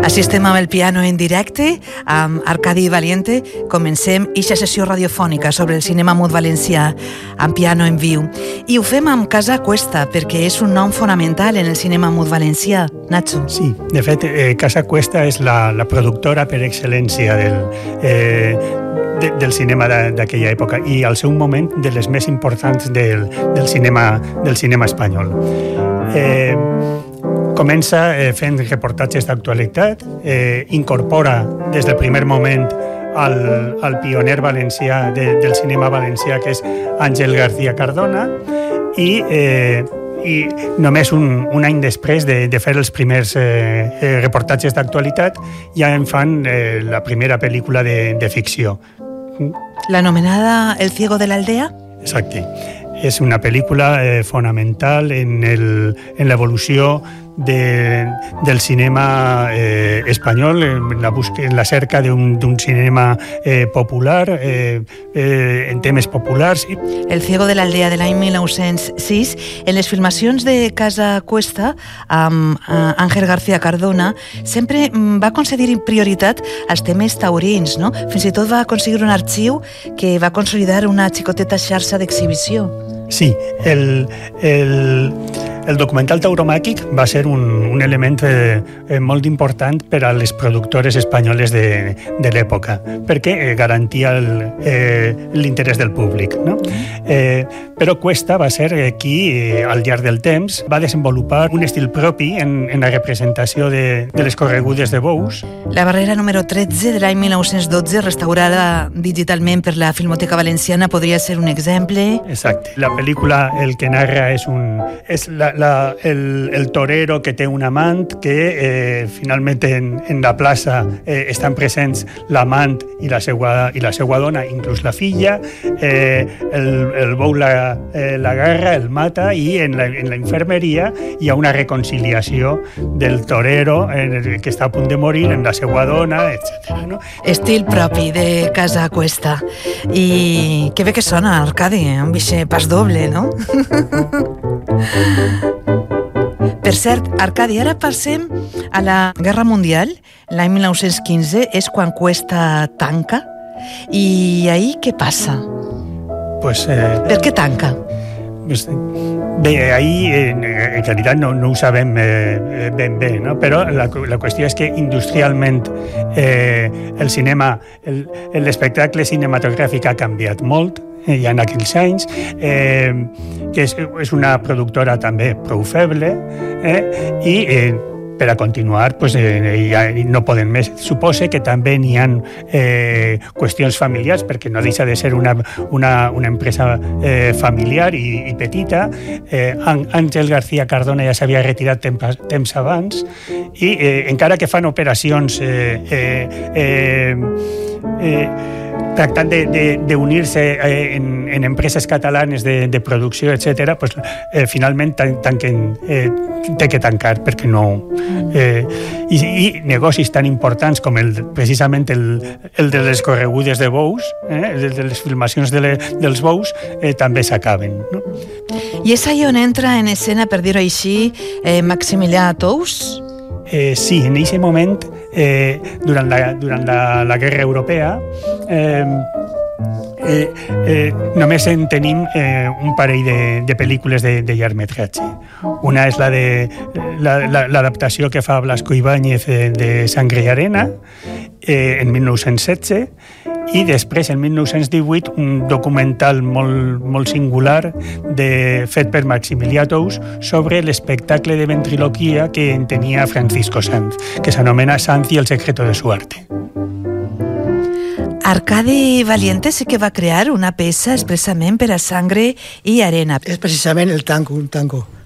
Així estem amb el piano en directe, amb Arcadi Valiente. Comencem eixa sessió radiofònica sobre el cinema mut valencià amb piano en viu. I ho fem amb Casa Cuesta, perquè és un nom fonamental en el cinema mut valencià. Nacho. Sí, de fet, Casa Cuesta és la productora per excel·lència del cinema d'aquella època i al seu moment de les més importants del cinema espanyol. Comença fent reportatges d'actualitat, incorpora des del primer moment al pioner valencià del cinema valencià, que és Àngel García Cardona, i només un any després de fer els primers reportatges d'actualitat ja en fan la primera pel·lícula de ficció. L'anomenada El ciego de la aldea? Exacte. És una pel·lícula fonamental en l'evolució del cinema espanyol, en la cerca d'un cinema popular, en temes populars. El ciego de l'aldea de l'any 1906, en les filmacions de Casa Cuesta amb Àngel García Cardona, sempre va concedir prioritat als temes taurins, no? Fins i tot va aconseguir un arxiu que va consolidar una xicoteta xarxa d'exhibició. Sí, el documental tauromàquic va ser un element molt important per a les productores espanyoles de l'època, perquè garantia l'interès del públic, no? Però Cuesta va ser qui, al llarg del temps, va desenvolupar un estil propi en la representació de les corregudes de bous. La barrera número 13 de l'any 1912, restaurada digitalment per la Filmoteca Valenciana, podria ser un exemple. Exacte. La pel·lícula el que narra és el torero que té un amant, que finalment en la plaça estan presents l'amant i la seva dona, inclús la filla. El bou l'agarra, el mata, i en la infermeria hi ha una reconciliació del torero que està a punt de morir amb la seva dona, etc. No? Estil propi de Casa Cuesta. I que bé que sona, Arcadi, amb aquest pas doble, no? Per cert, Arcadi, ara passem a la Guerra Mundial. L'any 1915 és quan Cuesta tanca. I ahí què passa? Per què tanca? Bé, ahí en realitat no ho sabem ben bé, no? Però la qüestió és que industrialment el cinema, l'espectacle cinematogràfic ha canviat molt ja en aquells anys, que és una productora també prou feble, i per a continuar ja no poden més. Suposa que també n'hi ha qüestions familiars, perquè no deixa de ser una empresa familiar i petita. Àngel García Cardona ja s'havia retirat temps abans, i encara que fan operacions tractant d'unir-se en empreses catalanes de producció, etc., finalment té que tancar, perquè no... I negocis tan importants com precisament el de les corregudes de bous, el de les filmacions dels bous, també s'acaben. No? I és allà on entra en escena, per dir-ho així, Maximilià Tous? Sí, en aquest moment, durant la Guerra Europea, només en tenim un parell de pel·lícules de llargmetratge. Una és l'adaptació que fa Blasco Ibáñez de Sangre i arena en 1916, i després, en 1918, un documental molt singular fet per Maximilià Tous sobre l'espectacle de ventriloquia que en tenia Francisco Sanz, que s'anomena Sanz y el secreto de su arte. Arcadi Valiente sí que va crear una peça expressament per a Sangre i arena. És precisament el tango, un tango.